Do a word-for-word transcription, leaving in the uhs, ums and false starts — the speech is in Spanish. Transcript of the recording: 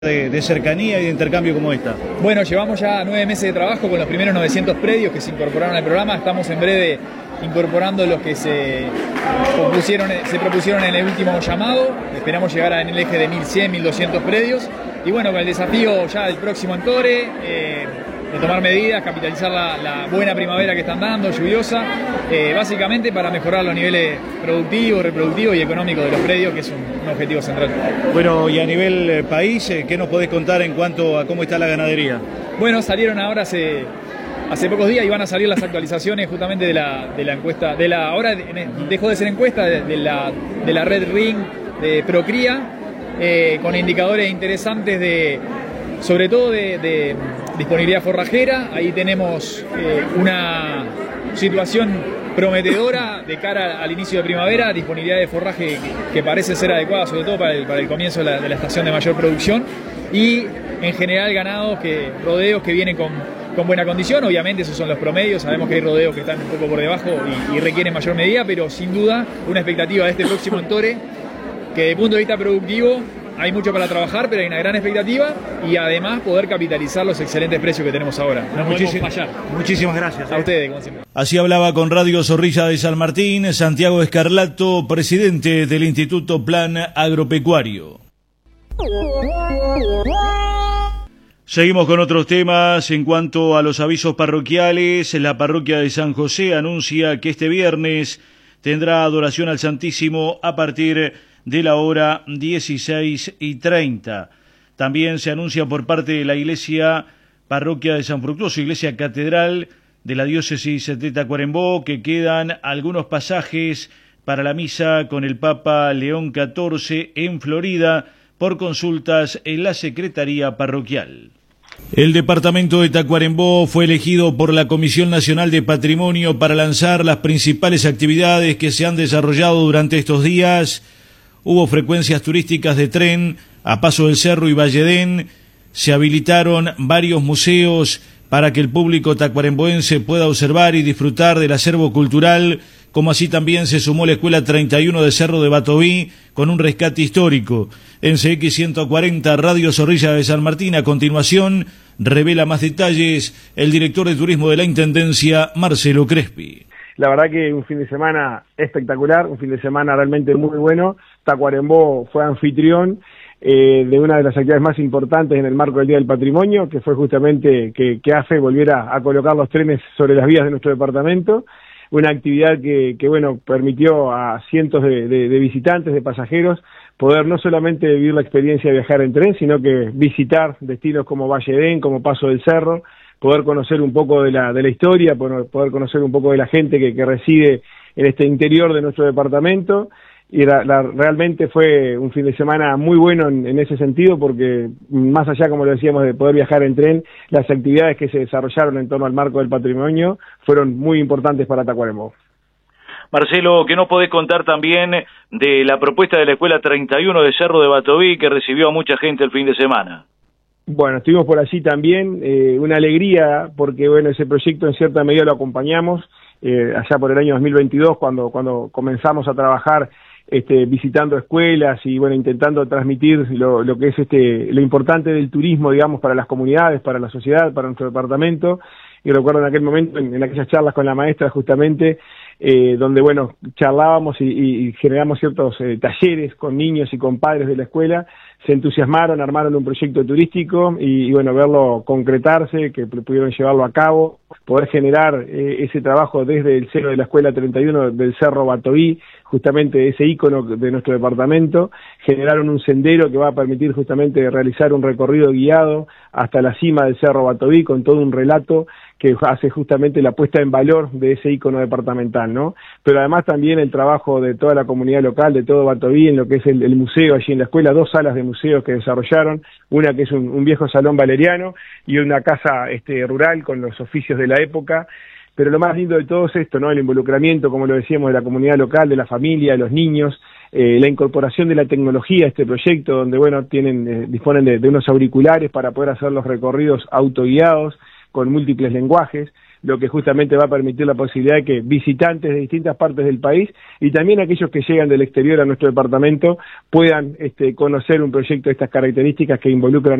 De, de cercanía y de intercambio como esta? Bueno, llevamos ya nueve meses de trabajo con los primeros novecientos predios que se incorporaron al programa. Estamos en breve incorporando los que se propusieron, se propusieron en el último llamado. Esperamos llegar en el eje de mil cien, mil doscientos predios. Y bueno, con el desafío ya del próximo Entore, eh, de tomar medidas, capitalizar la, la buena primavera que están dando, lluviosa, eh, básicamente para mejorar los niveles productivos, reproductivos y económicos de los predios, que es un, un objetivo central. Bueno, y a nivel eh, país, eh, ¿qué nos podés contar en cuanto a cómo está la ganadería? Bueno, salieron ahora hace, hace pocos días y van a salir las actualizaciones justamente de la, de la encuesta, de la, ahora dejó de ser encuesta, de, de, la, de la red Ring de Procría, eh, con indicadores interesantes de, sobre todo de, de disponibilidad forrajera. Ahí tenemos eh, una situación prometedora de cara al inicio de primavera, disponibilidad de forraje que parece ser adecuada, sobre todo para el, para el comienzo de la, de la estación de mayor producción, y en general ganados, que, rodeos que vienen con, con buena condición. Obviamente esos son los promedios, sabemos que hay rodeos que están un poco por debajo y, y requieren mayor medida, pero sin duda una expectativa de este próximo Entore, que desde el punto de vista productivo hay mucho para trabajar, pero hay una gran expectativa y además poder capitalizar los excelentes precios que tenemos ahora. No podemos fallar. Muchísimas gracias. A ustedes, como siempre. Así hablaba con Radio Zorrilla de San Martín, Santiago Escarlato, presidente del Instituto Plan Agropecuario. Seguimos con otros temas. En cuanto a los avisos parroquiales, la parroquia de San José anuncia que este viernes tendrá adoración al Santísimo a partir de la hora dieciséis y treinta. También se anuncia por parte de la Iglesia Parroquia de San Fructuoso, Iglesia Catedral de la Diócesis de Tacuarembó, que quedan algunos pasajes para la misa con el Papa León catorce en Florida por consultas en la Secretaría Parroquial. El departamento de Tacuarembó fue elegido por la Comisión Nacional de Patrimonio para lanzar las principales actividades que se han desarrollado durante estos días. Hubo frecuencias turísticas de tren a Paso del Cerro y Valledén. Se habilitaron varios museos para que el público tacuaremboense pueda observar y disfrutar del acervo cultural, como así también se sumó la Escuela treinta y uno de Cerro de Batoví con un rescate histórico. En C X ciento cuarenta, Radio Zorrilla de San Martín, a continuación, revela más detalles el director de Turismo de la Intendencia, Marcelo Crespi. La verdad que un fin de semana espectacular, un fin de semana realmente muy bueno. Tacuarembó fue anfitrión eh, de una de las actividades más importantes en el marco del Día del Patrimonio, que fue justamente que, que A F E volviera a colocar los trenes sobre las vías de nuestro departamento. Una actividad que, que bueno, permitió a cientos de, de, de visitantes, de pasajeros, poder no solamente vivir la experiencia de viajar en tren, sino que visitar destinos como Valledén, como Paso del Cerro, poder conocer un poco de la, de la historia, poder conocer un poco de la gente que, que reside en este interior de nuestro departamento. Y la, la, realmente fue un fin de semana muy bueno en, en ese sentido, porque más allá, como lo decíamos, de poder viajar en tren, las actividades que se desarrollaron en torno al marco del patrimonio fueron muy importantes para Tacuarembó. Marcelo, ¿qué nos podés contar también de la propuesta de la Escuela treinta y uno de Cerro de Batoví, que recibió a mucha gente el fin de semana? Bueno, estuvimos por allí también, eh, una alegría, porque bueno, ese proyecto en cierta medida lo acompañamos eh, allá por el año dos mil veintidós, cuando, cuando comenzamos a trabajar Este, visitando escuelas y bueno, intentando transmitir lo, lo que es este, lo importante del turismo, digamos, para las comunidades, para la sociedad, para nuestro departamento. Y recuerdo en aquel momento, en, en aquellas charlas con la maestra justamente, eh, donde bueno, charlábamos y, y generamos ciertos eh, talleres con niños y con padres de la escuela. Se entusiasmaron, armaron un proyecto turístico y, y bueno, verlo concretarse, que pudieron llevarlo a cabo, poder generar eh, ese trabajo desde el seno de la Escuela treinta y uno del Cerro Batoví, justamente ese ícono de nuestro departamento. Generaron un sendero que va a permitir justamente realizar un recorrido guiado hasta la cima del Cerro Batoví, con todo un relato que hace justamente la puesta en valor de ese ícono departamental, ¿no? Pero además también el trabajo de toda la comunidad local, de todo Batoví, en lo que es el, el museo allí en la escuela, dos salas de museos que desarrollaron, una que es un, un viejo salón valeriano y una casa este, rural con los oficios de la época. Pero lo más lindo de todo es esto, ¿no? El involucramiento, como lo decíamos, de la comunidad local, de la familia, de los niños, eh, la incorporación de la tecnología a este proyecto, donde, bueno, tienen, eh, disponen de, de unos auriculares para poder hacer los recorridos autoguiados con múltiples lenguajes, lo que justamente va a permitir la posibilidad de que visitantes de distintas partes del país y también aquellos que llegan del exterior a nuestro departamento puedan este, conocer un proyecto de estas características que involucran